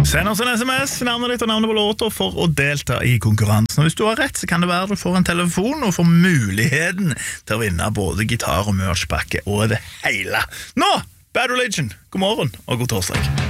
Send oss en SMS, navnet ditt og navnet på låter for å delta i konkurransen. Og hvis du har rett, så kan det være du får en telefon og får muligheten til å vinne både gitar og merchpakke og det hele. Nå, Bad Religion, god morgen og god torsdag.